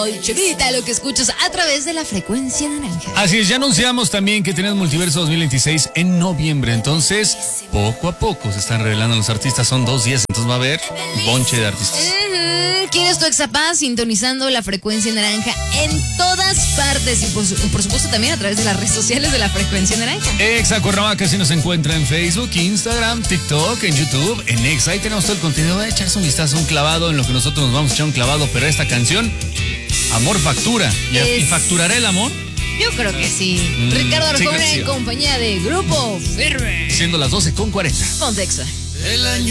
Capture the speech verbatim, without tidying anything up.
Chevita, lo que escuchas a través de la frecuencia naranja. Así es, ya anunciamos también que tenemos Multiverso dos mil veintiséis en noviembre, entonces poco a poco se están revelando los artistas, son dos días, entonces va a haber bonche de artistas. Uh-huh. ¿Quién es tu exapaz? Sintonizando la frecuencia naranja en todas partes y por, su, por supuesto también a través de las redes sociales de la frecuencia naranja. Exa Cuernavaca sí nos encuentra en Facebook, Instagram, TikTok, en YouTube, en Exa, ahí tenemos todo el contenido, va a echarse un vistazo, un clavado en lo que nosotros nos vamos a echar un clavado, pero esta canción... Amor factura. ¿Y, es... ¿Y facturará el amor? Yo creo que sí. Mm, Ricardo Arjona sí, en compañía de Grupo Firme. Siendo las doce con cuarenta. Ponte Exa. El año